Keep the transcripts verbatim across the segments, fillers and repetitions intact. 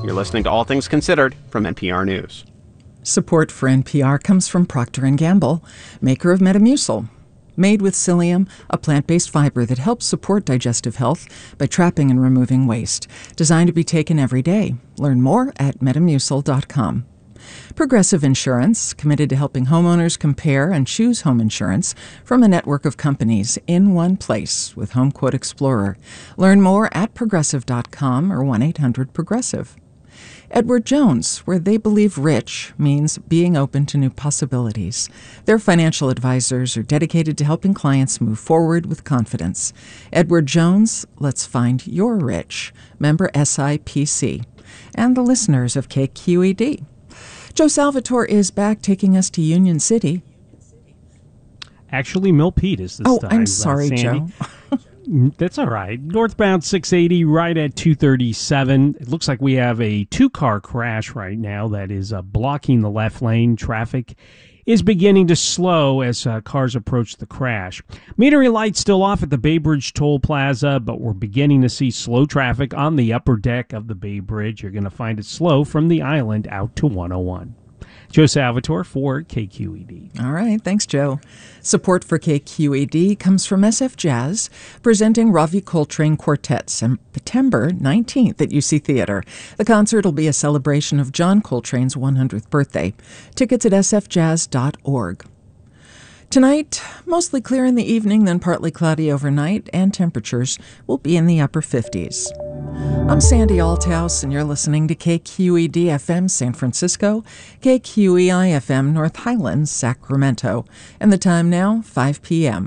You're listening to All Things Considered from N P R News. Support for N P R comes from Procter and Gamble, maker of Metamucil. Made with psyllium, a plant-based fiber that helps support digestive health by trapping and removing waste. Designed to be taken every day. Learn more at metamucil dot com. Progressive Insurance, committed to helping homeowners compare and choose home insurance from a network of companies in one place with HomeQuote Explorer. Learn more at progressive dot com or one eight hundred progressive. Edward Jones, where they believe rich means being open to new possibilities. Their financial advisors are dedicated to helping clients move forward with confidence. Edward Jones, let's find your rich. Member S I P C. And the listeners of K Q E D. Joe Salvatore is back, taking us to Union City. Actually, Milpitas this oh, time. Oh, I'm sorry, uh, Joe. That's all right. Northbound six eighty right at two thirty-seven. It looks like we have a two-car crash right now that is uh, blocking the left lane. Traffic is beginning to slow as uh, cars approach the crash. Metering lights still off at the Bay Bridge Toll Plaza, but we're beginning to see slow traffic on the upper deck of the Bay Bridge. You're going to find it slow from the island out to one oh one. Joe Salvatore for K Q E D. All right, thanks, Joe. Support for K Q E D comes from S F Jazz, presenting Ravi Coltrane Quartet September nineteenth at U C Theater. The concert will be a celebration of John Coltrane's one hundredth birthday. Tickets at s f jazz dot org. Tonight, mostly clear in the evening, then partly cloudy overnight, and temperatures will be in the upper fifties. I'm Sandy Althouse, and you're listening to K Q E D F M San Francisco, K Q E I F M North Highlands, Sacramento, and the time now, five p.m.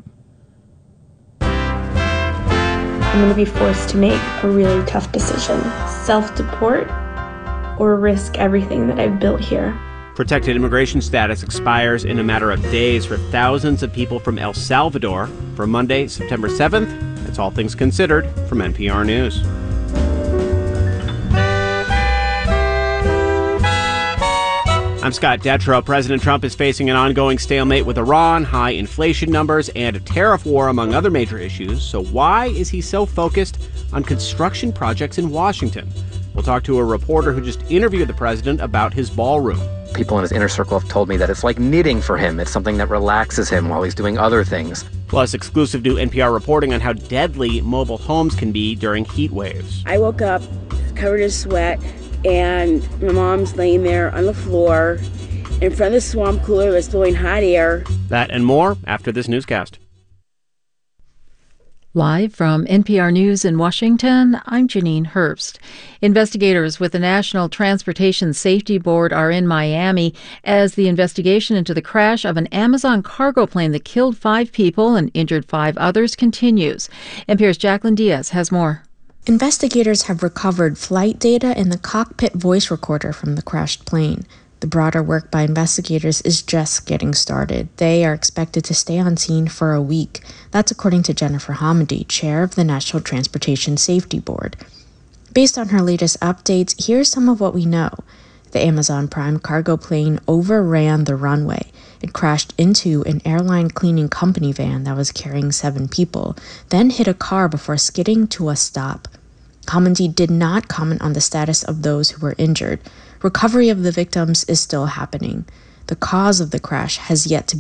I'm going to be forced to make a really tough decision. Self-deport or risk everything that I've built here. Protected immigration status expires in a matter of days for thousands of people from El Salvador. For Monday, September seventh, it's All Things Considered from N P R News. I'm Scott Detrow. President Trump is facing an ongoing stalemate with Iran, high inflation numbers, and a tariff war, among other major issues. So why is he so focused on construction projects in Washington? We'll talk to a reporter who just interviewed the president about his ballroom. People in his inner circle have told me that it's like knitting for him. It's something that relaxes him while he's doing other things. Plus, exclusive new N P R reporting on how deadly mobile homes can be during heat waves. I woke up covered in sweat, and my mom's laying there on the floor in front of the swamp cooler that's blowing hot air. That and more after this newscast. Live from N P R News in Washington, I'm Janine Herbst. Investigators with the National Transportation Safety Board are in Miami as the investigation into the crash of an Amazon cargo plane that killed five people and injured five others continues. N P R's Jacqueline Diaz has more. Investigators have recovered flight data in the cockpit voice recorder from the crashed plane. The broader work by investigators is just getting started. They are expected to stay on scene for a week. That's according to Jennifer Hamady, chair of the National Transportation Safety Board. Based on her latest updates, here's some of what we know. The Amazon Prime cargo plane overran the runway. It crashed into an airline cleaning company van that was carrying seven people, then hit a car before skidding to a stop. Hamady did not comment on the status of those who were injured. Recovery of the victims is still happening. The cause of the crash has yet to be